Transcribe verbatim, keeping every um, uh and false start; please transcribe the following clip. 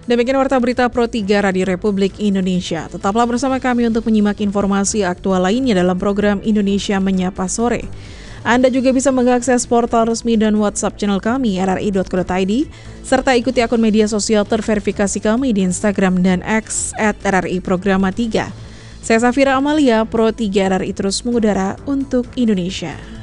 Demikian warta berita Pro tiga Radio Republik Indonesia. Tetaplah bersama kami untuk menyimak informasi aktual lainnya dalam program Indonesia Menyapa Sore. Anda juga bisa mengakses portal resmi dan WhatsApp channel kami r r i dot co dot i d serta ikuti akun media sosial terverifikasi kami di Instagram dan X at r r i programa tiga. Saya Safira Amalia, Pro tiga R R I terus mengudara untuk Indonesia.